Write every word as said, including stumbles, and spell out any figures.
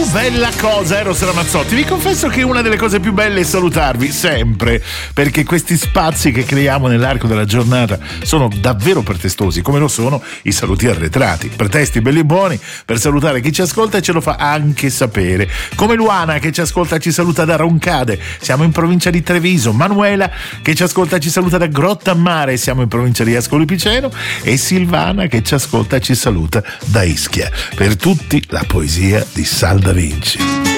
bella cosa, Eros Ramazzotti. Vi confesso che una delle cose più belle è salutarvi sempre, perché questi spazi che creiamo nell'arco della giornata sono davvero pretestosi, come lo sono i saluti arretrati, pretesti belli e buoni per salutare chi ci ascolta e ce lo fa anche sapere, come Luana che ci ascolta e ci saluta da Roncade, siamo in provincia di Treviso, Manuela che ci ascolta e ci saluta da Grottammare, siamo in provincia di Ascoli Piceno, e Silvana che ci ascolta e ci saluta da Ischia. Per tutti la poesia di Sal Da Vinci.